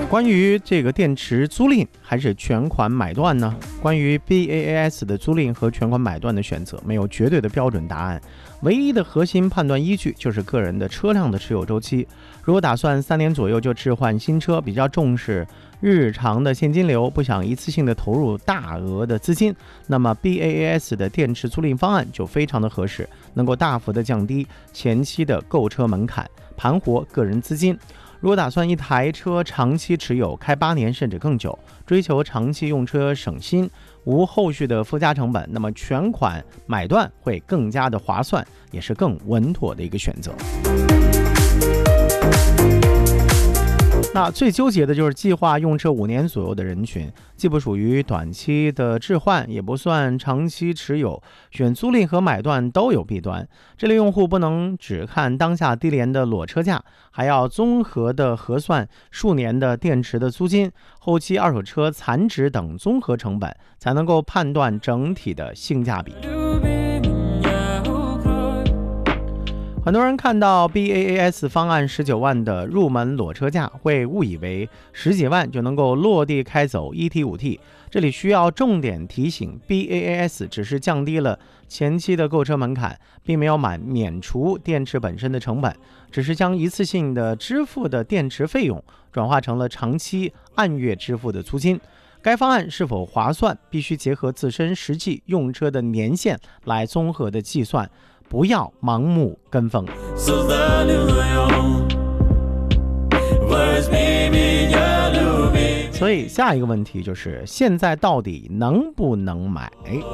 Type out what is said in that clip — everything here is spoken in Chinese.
关于这个电池租赁还是全款买断呢？关于 BaaS 的租赁和全款买断的选择，没有绝对的标准答案，唯一的核心判断依据就是个人的车辆的持有周期。如果打算3年左右就置换新车，比较重视日常的现金流，不想一次性的投入大额的资金，那么 BaaS 的电池租赁方案就非常的合适，能够大幅的降低前期的购车门槛，盘活个人资金。如果打算一台车长期持有，开8年甚至更久，追求长期用车省心，无后续的附加成本，那么全款买断会更加的划算，也是更稳妥的一个选择。那最纠结的就是计划用车5年左右的人群，既不属于短期的置换，也不算长期持有，选租赁和买断都有弊端。这类用户不能只看当下低廉的裸车价，还要综合的核算数年的电池的租金、后期二手车残值等综合成本，才能够判断整体的性价比。很多人看到 BaaS 方案19万的入门裸车价，会误以为10几万就能够落地开走 1T5T。这里需要重点提醒， BaaS 只是降低了前期的购车门槛，并没有免除电池本身的成本，只是将一次性的支付的电池费用转化成了长期按月支付的租金。该方案是否划算，必须结合自身实际用车的年限来综合的计算，不要盲目跟风。所以下一个问题就是，现在到底能不能买？